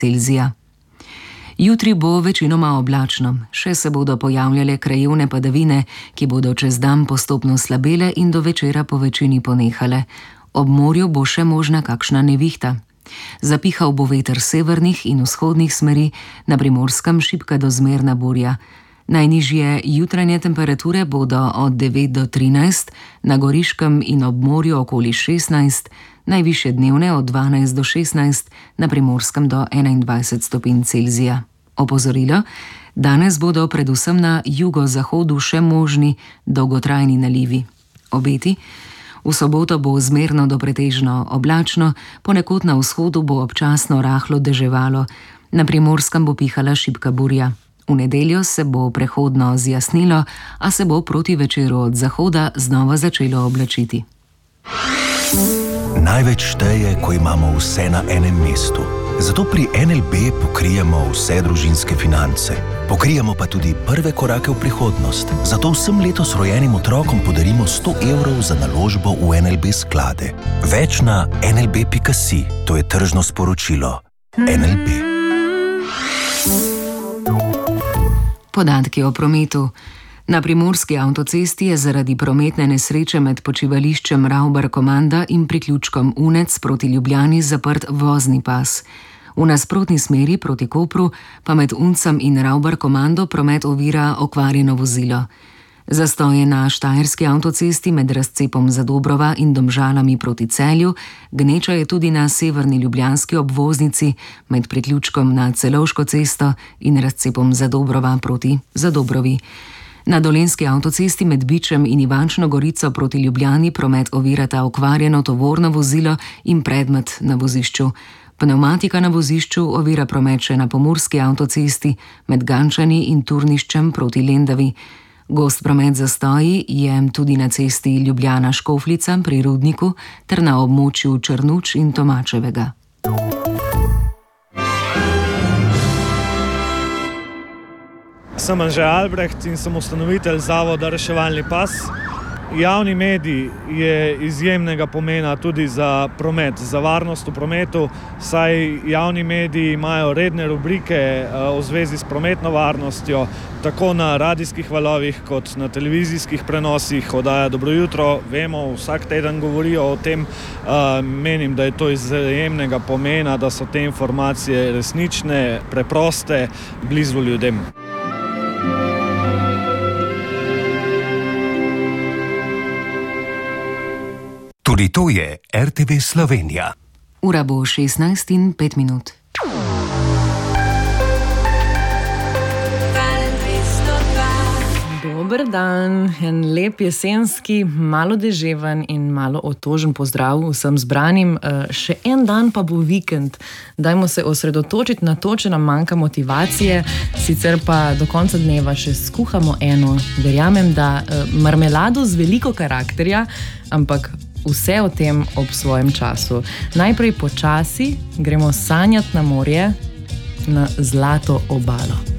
Celzija. Jutri bo večinoma oblačno, še se bodo pojavljale krajevne padavine, ki bodo čez dan postopno slabele in do večera po večini ponehale. Ob morju bo še možna kakšna nevihta. Zapihal bo veter severnih in vzhodnih smeri, na Primorskem šibka do zmerna burja. Najnižje jutranje temperature bodo od 9 do 13, na Goriškem in ob morju okoli 16, najvišje dnevne od 12 do 16, na Primorskem do 21 stopinj Celzija. Opozorilo: danes bodo predvsem na jugozahodu še možni dolgotrajni nalivi. Obeti: v soboto bo zmerno do pretežno oblačno, ponekod na vzhodu bo občasno rahlo deževalo, na Primorskem bo pihala šibka burja. V nedeljo se bo prehodno zjasnilo, a se bo proti večeru od zahoda znova začelo oblačiti. Največ šteje, ko imamo vse na enem mestu. Zato pri NLB pokrijemo vse družinske finance. Pokrijemo pa tudi prve korake v prihodnost. Zato vsem letos rojenim otrokom podarimo 100 evrov za naložbo v NLB sklade. Več na nlb.si. To je tržno sporočilo. NLB. Podatki o prometu. Na primorski avtocesti je zaradi prometne nesreče med počivališčem Ravbar-Komanda in priključkom Unec proti Ljubljani zaprt vozni pas. V nasprotni smeri proti Kopru pa med Uncem in Ravbar-Komando promet ovira okvarjeno vozilo. Zastoje na štajerski avtocesti med razcepom Zadobrova in Domžalami proti Celju, gneča je tudi na severni ljubljanski obvoznici med priključkom na Celovško cesto in razcepom Zadobrova proti Zadobrovi. Na dolenjski avtocesti med Bičem in Ivančno Gorico proti Ljubljani promet ovirata okvarjeno tovorno vozilo in predmet na vozišču. Pnevmatika na vozišču ovira promet še na pomurski avtocesti med Gančani in Turniščem proti Lendavi. Gost promet zastoji je tudi na cesti Ljubljana-Škofljica pri Rudniku ter na območju Črnuč in Tomačevega. Sem Anže Albrecht in sem ustanovitelj zavoda Reševalni pas. Javni medij je izjemnega pomena tudi za promet, za varnost v prometu, saj javni mediji imajo redne rubrike v zvezi s prometno varnostjo, tako na radijskih valovih kot na televizijskih prenosih. Oddaja Dobro jutro, vemo, vsak teden govorijo o tem. Menim, da je to izjemnega pomena, da so te informacije resnične, preproste, blizu ljudem. Tudi to je RTV Slovenija. Ura bo 16:05. Dober dan, en lep jesenski, malo deževen in malo otožen pozdrav vsem zbranim. Še en dan pa bo vikend. Dajmo se osredotočiti na to, če nam manjka motivacije, sicer pa do konca dneva še skuhamo eno. Verjamem, da marmelado z veliko karakterja, ampak vse o tem ob svojem času. Najprej počasi gremo sanjati na morje, na zlato obalo.